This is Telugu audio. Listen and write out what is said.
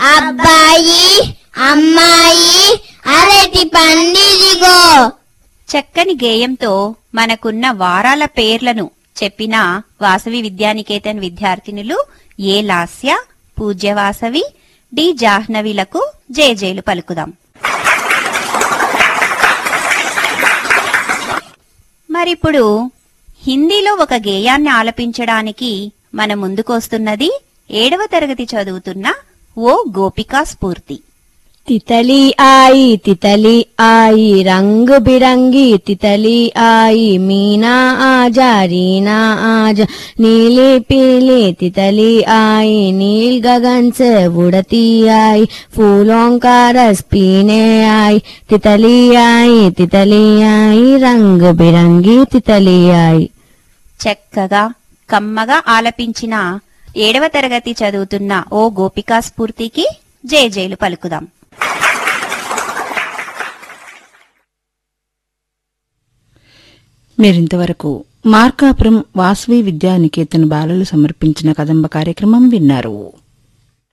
అబ్బాయి అమ్మాయి అరటి పండిదిగో. చక్కని గేయంతో మనకున్న వారాల పేర్లను చెప్పిన వాసవి విద్యానికేతన్ విద్యార్థినులు ఏ లాస్య, పూజ్యవాసవి, డి జాహ్నవిలకు జేజేలు పలుకుదాం. మరిప్పుడు హిందీలో ఒక గేయాన్ని ఆలపించడానికి మన ముందుకొస్తున్నది 7వ తరగతి చదువుతున్న ఓ గోపికా స్ఫూర్తి. तितली आई रंग बिरंगी तितली आई, मीना आजा रीना आजा, नीली पीली तितली आई, नील गगन से उड़ती आई, फूलों का रस पीने आई, तितली आई रंग बिरंगी तितली आई. చక్కగా కమ్మగా ఆలపించిన 7వ తరగతి చదువుతున్న ఓ గోపికా స్ఫూర్తికి జేజేలు పలుకుదాం. మీరింతవరకు మార్కాపురం వాసవి విద్యానికేతన్ బాలలు సమర్పించిన కదంబ కార్యక్రమం విన్నారు.